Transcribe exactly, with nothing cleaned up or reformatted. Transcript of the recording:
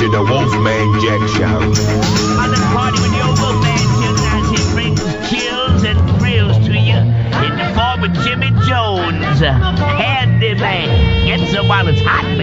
to the Wolfman Jack Show. On the party with your Wolfman children as he brings chills and thrills to you in the form of Jimmy Jones. Handyman. Get some while it's hot, baby.